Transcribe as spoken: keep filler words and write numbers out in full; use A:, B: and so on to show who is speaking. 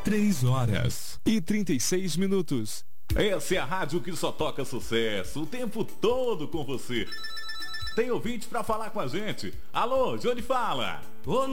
A: Três horas e trinta e seis minutos.
B: Essa é a rádio que só toca sucesso o tempo todo com você. Tem ouvinte pra falar com a gente. Alô, de onde fala?
C: Tô no